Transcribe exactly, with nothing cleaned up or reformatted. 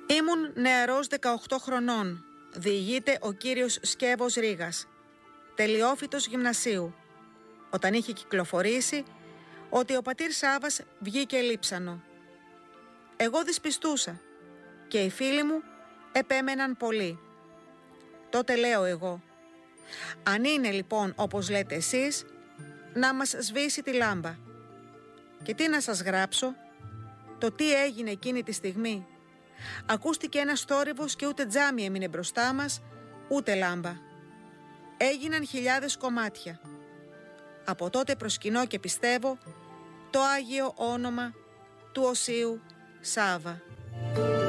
Ήμουν νεαρός δεκαοκτώ χρονών, διηγείται ο κύριος Σκεύος Ρήγας, τελειόφοιτος γυμνασίου, όταν είχε κυκλοφορήσει ότι ο πατήρ Σάβας βγήκε λείψανο. Εγώ δυσπιστούσα και οι φίλοι μου επέμεναν πολύ. Τότε λέω εγώ, αν είναι λοιπόν όπως λέτε εσείς, να μας σβήσει τη λάμπα. Και τι να σας γράψω, το τι έγινε εκείνη τη στιγμή. Ακούστηκε ένας θόρυβος και ούτε τζάμι έμεινε μπροστά μας, ούτε λάμπα. Έγιναν χιλιάδες κομμάτια. Από τότε προσκυνώ και πιστεύω το Άγιο όνομα του Οσίου Σάβα.